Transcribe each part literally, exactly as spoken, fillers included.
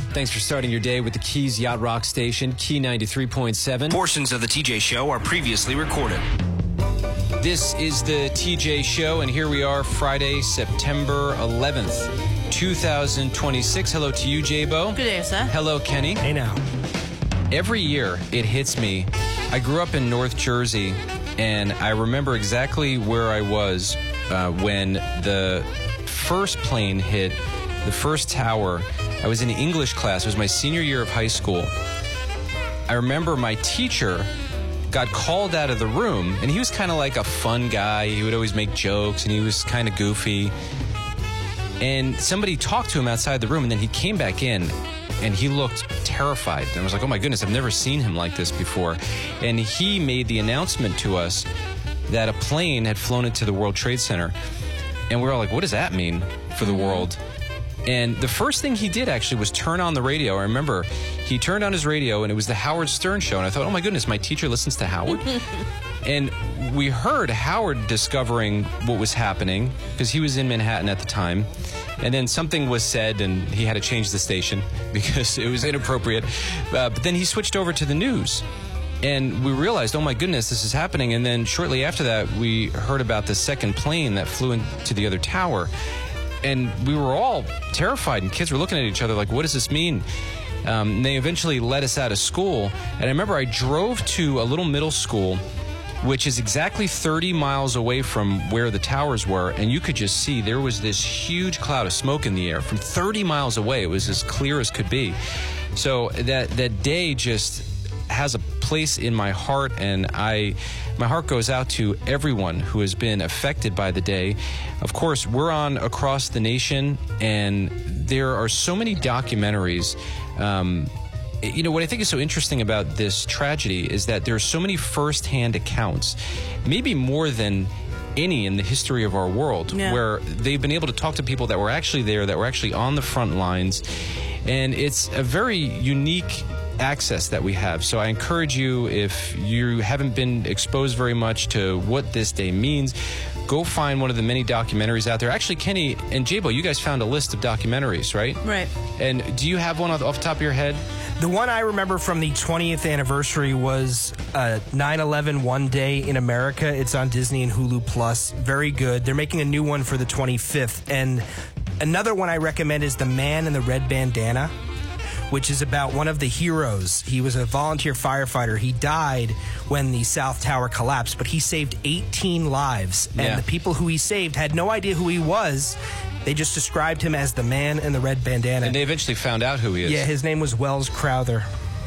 Thanks for starting your day with the Keys Yacht Rock Station, Key ninety-three point seven. Portions of the T J Show are previously recorded. This is the T J Show, and here we are, Friday, September eleventh, two thousand twenty-six. Hello to you, J-Bo. Good day, sir. Hello, Kenny. Hey, now. Every year, it hits me. I grew up in North Jersey, and I remember exactly where I was uh, when the first plane hit the first tower. I was in English class. It was my senior year of high school. I remember my teacher got called out of the room, and he was kind of like a fun guy. He would always make jokes, and he was kind of goofy. And somebody talked to him outside the room, and then he came back in, and he looked terrified. And I was like, oh my goodness, I've never seen him like this before. And he made the announcement to us that a plane had flown into the World Trade Center. And we were all like, what does that mean for the world? And the first thing he did actually was turn on the radio. I remember he turned on his radio, and it was the Howard Stern Show. And I thought, oh my goodness, my teacher listens to Howard? And we heard Howard discovering what was happening because he was in Manhattan at the time. And then something was said, and he had to change the station because it was inappropriate. Uh, but then he switched over to the news. And we realized, oh my goodness, this is happening. And then shortly after that, we heard about the second plane that flew into the other tower. And we were all terrified, and kids were looking at each other like, what does this mean? Um, and they eventually let us out of school. And I remember I drove to a little middle school, which is exactly thirty miles away from where the towers were. And you could just see there was this huge cloud of smoke in the air. From thirty miles away, it was as clear as could be. So that, that day just has a place in my heart, and I, my heart goes out to everyone who has been affected by the day. Of course, we're on across the nation, and there are so many documentaries. Um, you know, what I think is so interesting about this tragedy is that there are so many first-hand accounts, maybe more than any in the history of our world, yeah. where they've been able to talk to people that were actually there, that were actually on the front lines. And it's a very unique access that we have. So I encourage you, if you haven't been exposed very much to what this day means, go find one of the many documentaries out there. Actually, Kenny and J-Bo, you guys found a list of documentaries, right? Right. And do you have one off the top of your head? The one I remember from the twentieth anniversary was uh, nine eleven One Day in America. It's on Disney and Hulu Plus. Very good. They're making a new one for the twenty-fifth. And another one I recommend is The Man in the Red Bandana, which is about one of the heroes. He was a volunteer firefighter. He died when the South Tower collapsed, but he saved eighteen lives. And yeah. the people who he saved had no idea who he was. They just described him as the man in the red bandana. And they eventually found out who he is. Yeah, his name was Wells Crowther.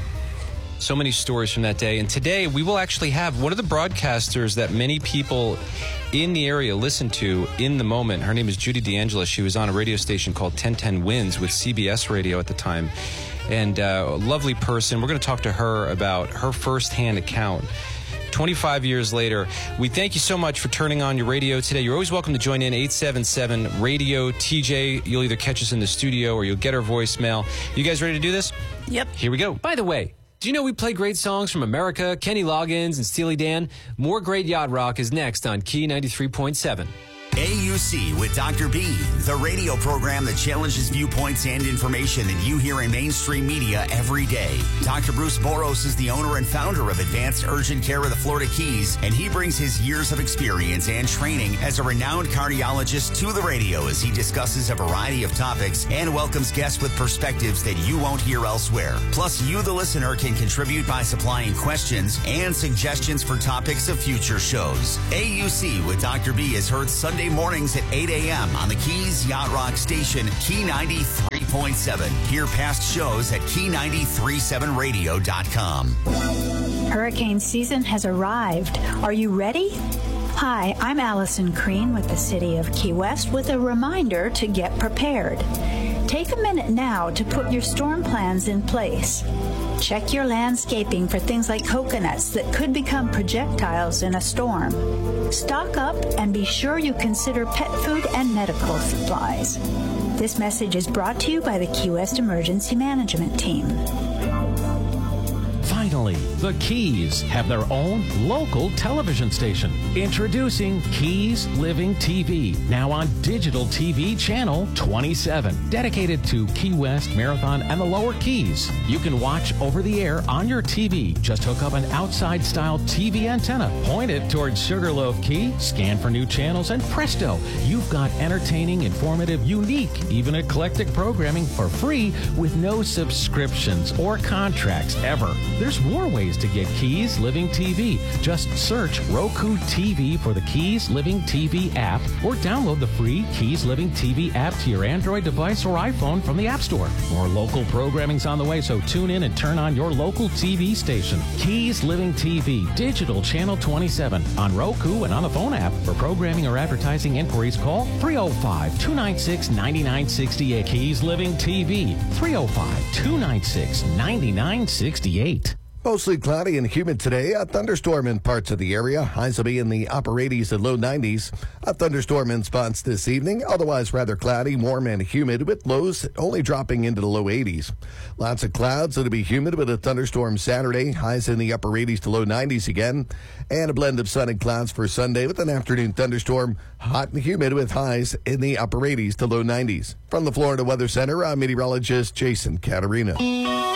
So many stories from that day. And today we will actually have one of the broadcasters that many people in the area listen to in the moment. Her name is Judy DeAngelis. She was on a radio station called ten ten Wins with C B S Radio at the time. And uh, a lovely person. We're going to talk to her about her firsthand account. twenty-five years later, we thank you so much for turning on your radio today. You're always welcome to join in, eight seven seven radio T J. You'll either catch us in the studio or you'll get our voicemail. You guys ready to do this? Yep. Here we go. By the way, do you know we play great songs from America, Kenny Loggins, and Steely Dan? More great yacht rock is next on Key ninety-three point seven. A U C with Doctor B, the radio program that challenges viewpoints and information that you hear in mainstream media every day. Doctor Bruce Boros is the owner and founder of Advanced Urgent Care of the Florida Keys, and he brings his years of experience and training as a renowned cardiologist to the radio as he discusses a variety of topics and welcomes guests with perspectives that you won't hear elsewhere. Plus, you, the listener, can contribute by supplying questions and suggestions for topics of future shows. A U C with Doctor B is heard Sunday mornings at eight a.m. on the Keys Yacht Rock Station, Key ninety-three point seven. Hear past shows at key nine three seven radio dot com. Hurricane season has arrived. Are you ready? Hi, I'm Allison Crean with the City of Key West with a reminder to get prepared. Take a minute now to put your storm plans in place. Check your landscaping for things like coconuts that could become projectiles in a storm. Stock up and be sure you consider pet food and medical supplies. This message is brought to you by the Key West Emergency Management Team. Find Finally, the Keys have their own local television station. Introducing Keys Living T V, now on digital T V channel twenty-seven, dedicated to Key West, Marathon, and the Lower Keys. You can watch over the air on your T V. Just hook up an outside-style T V antenna, point it towards Sugarloaf Key, scan for new channels, and presto, you've got entertaining, informative, unique, even eclectic programming for free with no subscriptions or contracts ever. There's more ways to get Keys Living T V. Just search Roku T V for the Keys Living T V app or download the free Keys Living T V app to your Android device or iPhone from the App Store. More local programming's on the way, so tune in and turn on your local T V station. Keys Living T V, digital channel twenty-seven, on Roku and on the phone app. For programming or advertising inquiries, call three oh five, two nine six, nine nine six eight. Keys Living T V, three oh five, two nine six, nine nine six eight. Mostly cloudy and humid today. A thunderstorm in parts of the area. Highs will be in the upper eighties and low nineties. A thunderstorm in spots this evening. Otherwise rather cloudy, warm and humid with lows only dropping into the low eighties. Lots of clouds. It'll be humid with a thunderstorm Saturday. Highs in the upper eighties to low nineties again. And a blend of sun and clouds for Sunday with an afternoon thunderstorm. Hot and humid with highs in the upper eighties to low nineties. From the Florida Weather Center, I'm meteorologist Jason Caterina.